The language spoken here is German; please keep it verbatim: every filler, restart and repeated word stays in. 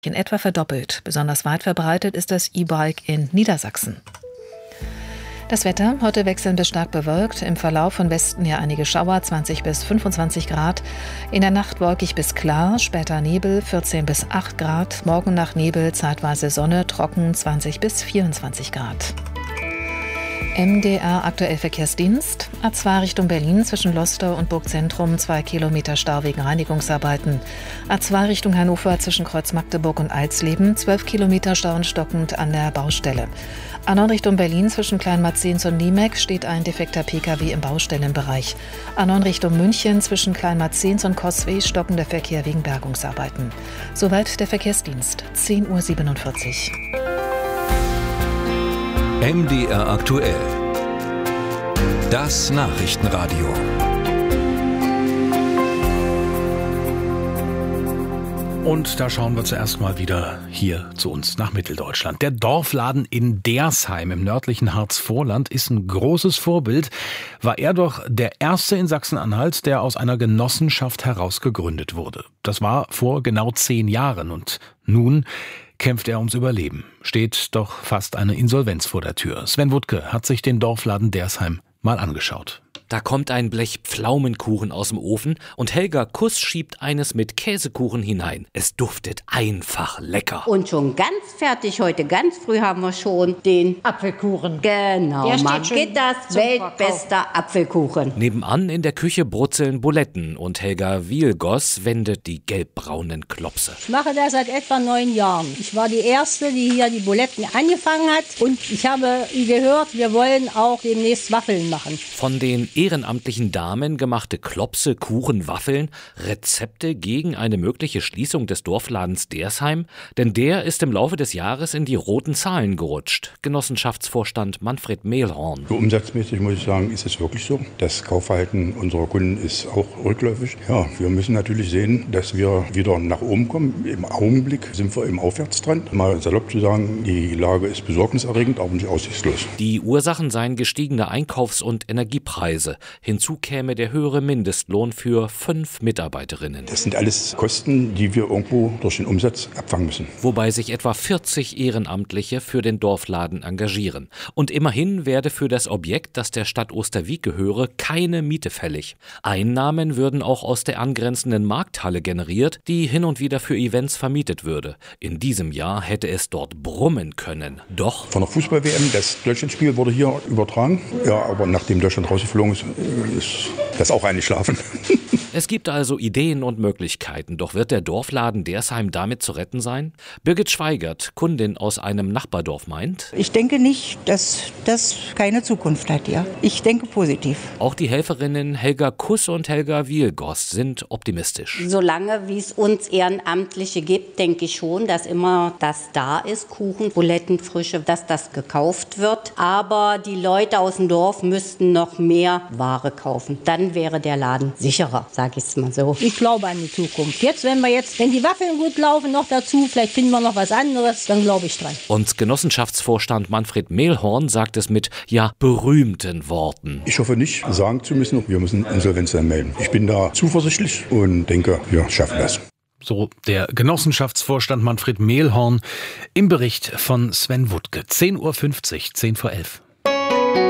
in etwa verdoppelt. Besonders weit verbreitet ist das E-Bike in Niedersachsen. Das Wetter, heute wechselnd bis stark bewölkt, im Verlauf von Westen her einige Schauer, zwanzig bis fünfundzwanzig Grad. In der Nacht wolkig bis klar, später Nebel, vierzehn bis acht Grad. Morgen nach Nebel, zeitweise Sonne, trocken, zwanzig bis vierundzwanzig Grad. M D R aktuell Verkehrsdienst. A zwei Richtung Berlin zwischen Lostor und Burgzentrum, zwei Kilometer Stau wegen Reinigungsarbeiten. A zwei Richtung Hannover zwischen Kreuz Magdeburg und Alsleben, zwölf Kilometer Stau und stockend an der Baustelle. A neun Richtung Berlin zwischen Kleinmarzens und Niemek steht ein defekter Pkw im Baustellenbereich. A neun Richtung München zwischen Kleinmarzens und Cosway stockender Verkehr wegen Bergungsarbeiten. Soweit der Verkehrsdienst, zehn Uhr siebenundvierzig. M D R aktuell. Das Nachrichtenradio. Und da schauen wir zuerst mal wieder hier zu uns nach Mitteldeutschland. Der Dorfladen in Dersheim im nördlichen Harzvorland ist ein großes Vorbild. War er doch der erste in Sachsen-Anhalt, der aus einer Genossenschaft heraus gegründet wurde. Das war vor genau zehn Jahren und nun kämpft er ums Überleben. Steht doch fast eine Insolvenz vor der Tür. Sven Wuttke hat sich den Dorfladen Dersheim mal angeschaut. Da kommt ein Blech Pflaumenkuchen aus dem Ofen und Helga Kuss schiebt eines mit Käsekuchen hinein. Es duftet einfach lecker. Und schon ganz fertig heute, ganz früh haben wir schon den Apfelkuchen. Genau, Der man steht geht das weltbester Apfelkuchen. Nebenan in der Küche brutzeln Buletten und Helga Wielgoss wendet die gelbbraunen Klopse. Ich mache das seit etwa neun Jahren. Ich war die Erste, die hier die Buletten angefangen hat. Und ich habe gehört, wir wollen auch demnächst Waffeln machen. Von den ehrenamtlichen Damen gemachte Klopse, Kuchen, Waffeln, Rezepte gegen eine mögliche Schließung des Dorfladens Dersheim? Denn der ist im Laufe des Jahres in die roten Zahlen gerutscht. Genossenschaftsvorstand Manfred Mehlhorn. Umsatzmäßig muss ich sagen, ist es wirklich so. Das Kaufverhalten unserer Kunden ist auch rückläufig. Ja, wir müssen natürlich sehen, dass wir wieder nach oben kommen. Im Augenblick sind wir im Aufwärtstrend. Mal salopp zu sagen, die Lage ist besorgniserregend, aber nicht aussichtslos. Die Ursachen seien gestiegene Einkaufs- und Energiepreise. Hinzu käme der höhere Mindestlohn für fünf Mitarbeiterinnen. Das sind alles Kosten, die wir irgendwo durch den Umsatz abfangen müssen. Wobei sich etwa vierzig Ehrenamtliche für den Dorfladen engagieren. Und immerhin werde für das Objekt, das der Stadt Osterwieck gehöre, keine Miete fällig. Einnahmen würden auch aus der angrenzenden Markthalle generiert, die hin und wieder für Events vermietet würde. In diesem Jahr hätte es dort brummen können. Doch von der Fußball-W M, das Deutschlandspiel wurde hier übertragen. Ja, aber nachdem Deutschland rausgeflogen ist, ist das auch eingeschlafen. Es gibt also Ideen und Möglichkeiten, doch wird der Dorfladen Dersheim damit zu retten sein? Birgit Schweigert, Kundin aus einem Nachbardorf, meint: Ich denke nicht, dass das keine Zukunft hat, ja. Ich denke positiv. Auch die Helferinnen Helga Kuss und Helga Wielgoss sind optimistisch. Solange wie es uns Ehrenamtliche gibt, denke ich schon, dass immer das da ist, Kuchen, Buletten, Frische, dass das gekauft wird. Aber die Leute aus dem Dorf müssten noch mehr Ware kaufen. Dann wäre der Laden sicherer, sage ich es mal so. Ich glaube an die Zukunft. Jetzt, wenn wir jetzt, wenn die Waffeln gut laufen, noch dazu, vielleicht finden wir noch was anderes, dann glaube ich dran. Und Genossenschaftsvorstand Manfred Mehlhorn sagt es mit, ja, berühmten Worten. Ich hoffe nicht sagen zu müssen, wir müssen Insolvenz anmelden. Ich bin da zuversichtlich und denke, wir schaffen das. So der Genossenschaftsvorstand Manfred Mehlhorn im Bericht von Sven Wuttke. zehn Uhr fünfzig, zehn vor elf.